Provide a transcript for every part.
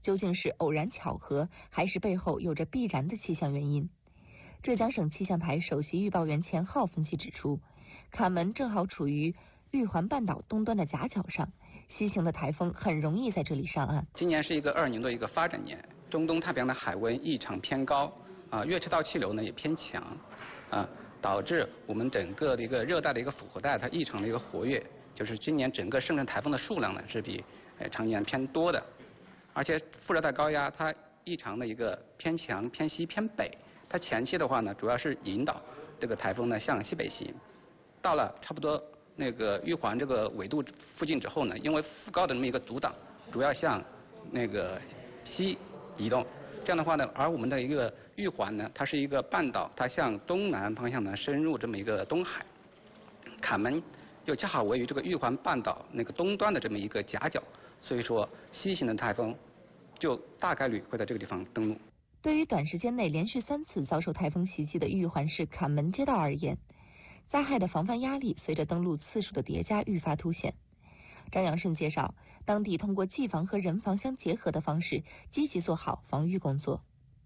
究竟是偶然巧合，还是背后有着必然的气象原因？浙江省气象台首席预报员钱浩分析指出，坎门正好处于玉环半岛东端的夹角上，西行的台风很容易在这里上岸。 今年是一个2年的一个发展年，中东太平洋的海温异常偏高，月赤道气流呢也偏强，导致我们整个的一个热带的一个复合带它异常的一个活跃，就是今年整个生成台风的数量呢是比常年偏多的，而且副热带高压它异常的一个偏强、偏西、偏北。它前期的话呢，主要是引导这个台风呢向西北行，到了差不多那个玉环这个纬度附近之后呢，因为副高的这么一个阻挡，主要向那个西移动。这样的话呢，而我们的一个玉环呢，它是一个半岛，它向东南方向呢深入这么一个东海，坎门又恰好位于这个玉环半岛那个东端的这么一个夹角，所以说西行的台风就大概率会在这个地方登陆。 对于短时间内连续3次遭受台风袭击的玉环市坎门街道而言，灾害的防范压力随着登陆次数的叠加愈发凸显。张阳顺介绍，当地通过技防和人防相结合的方式，积极做好防御工作。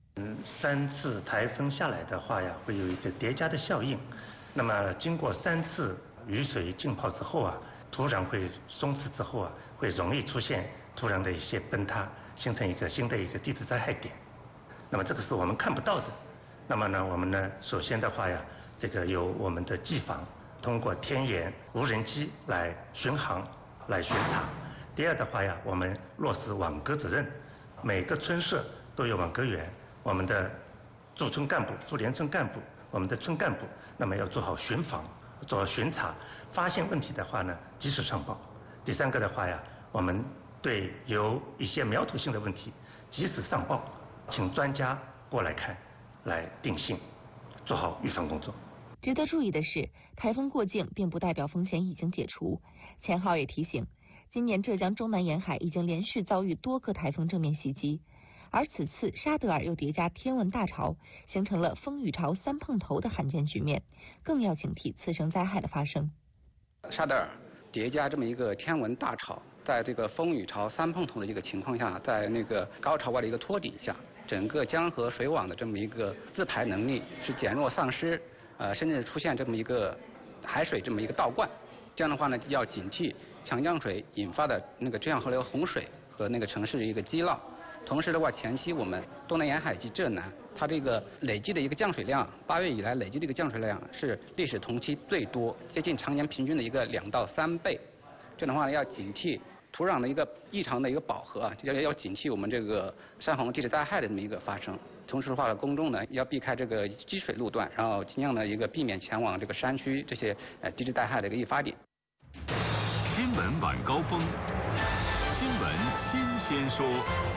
3次台风下来的话呀，会有一个叠加的效应。那么经过3次雨水浸泡之后啊，土壤会松弛之后啊，会容易出现土壤的一些崩塌，形成一个新的一个地质灾害点。那么这个是我们看不到的。那么呢，我们呢，首先的话呀，这个由我们的技防通过天眼、无人机来巡航、来巡查。第二的话呀，我们落实网格责任，每个村社都有网格员，我们的驻村干部、驻联村干部，我们的村干部，那么要做好巡防、做好巡查，发现问题的话呢，及时上报。第三个的话呀，我们对有一些苗头性的问题及时上报。请专家过来看，来定性，做好预防工作。 值得注意的是，台风过境并不代表风险已经解除。钱浩也提醒，今年浙江中南沿海已经连续遭遇多个台风正面袭击，而此次沙德尔又叠加天文大潮，形成了风雨潮3碰头的罕见局面，更要警惕次生灾害的发生。 沙德尔叠加这么一个天文大潮，在这个风雨潮3碰头的一个情况下，在那个高潮外的一个托底下，整个江河水网的这么一个自排能力是减弱丧失，甚至出现这么一个海水这么一个倒灌。这样的话呢，要警惕强降水引发的那个浙江河流洪水和那个城市的一个积涝。同时的话，前期我们东南沿海及浙南，它这个累计的一个降水量，8月以来累计的一个降水量是历史同期最多，接近常年平均的一个2到3倍。这样的话要警惕土壤的一个异常的一个饱和啊，要警惕我们这个山洪地质灾害的这么一个发生。同时的话，公众呢要避开这个积水路段，然后尽量的一个避免前往这个山区这些地质灾害的一个易发点。 新闻晚高峰，新闻新鲜说。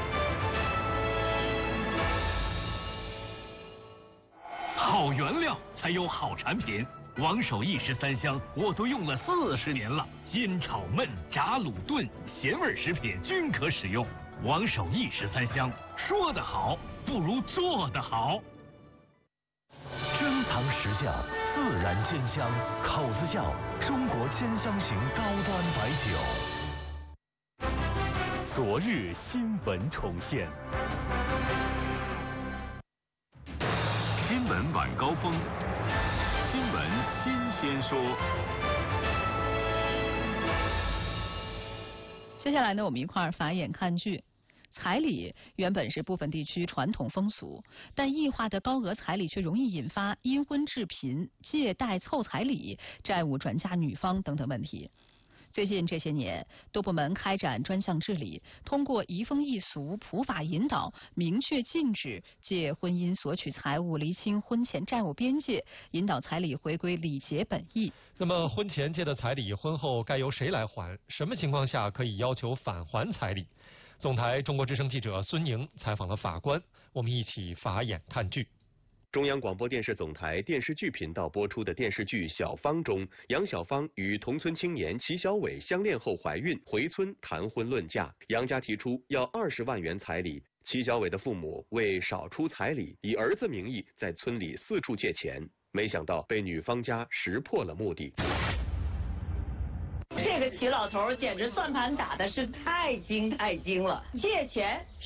好原料才有好产品。王守义13香我都用了40年了，煎炒焖炸卤炖咸味食品均可使用。王守义13香，说得好不如做得好。珍藏实窖，自然煎香，口子窖，中国煎香型高端白酒。昨日新闻重现。新闻晚高峰，新闻新鲜说。 接下来呢，我们一块儿法眼看剧。彩礼原本是部分地区传统风俗，但异化的高额彩礼却容易引发因婚致贫、借贷凑彩礼、债务转嫁女方等等问题。最近这些年，多部门开展专项治理，通过移风易俗、普法引导，明确禁止借婚姻索取财物，厘清婚前债务边界，引导彩礼回归礼节本意。 那么，婚前借的彩礼，婚后该由谁来还？什么情况下可以要求返还彩礼？总台中国之声记者孙宁采访了法官，我们一起法眼看剧。 中央广播电视总台电视剧频道播出的电视剧《小芳》中，杨小芳与同村青年齐小伟相恋后怀孕，回村谈婚论嫁，杨家提出要20万元彩礼，齐小伟的父母为少出彩礼，以儿子名义在村里四处借钱，没想到被女方家识破了目的。 这个齐老头简直算盘打的是太精了，借钱